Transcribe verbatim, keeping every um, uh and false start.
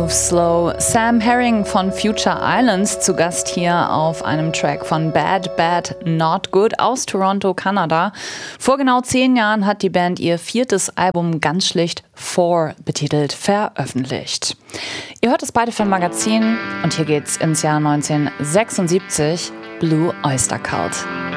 Move Slow. Sam Herring von Future Islands zu Gast hier auf einem Track von Bad Bad Not Good aus Toronto, Kanada. Vor genau zehn Jahren hat die Band ihr viertes Album ganz schlicht Four betitelt veröffentlicht. Ihr hört das beide für ein Magazin und hier geht's ins Jahr neunzehnhundertsechsundsiebzig, Blue Oyster Cult.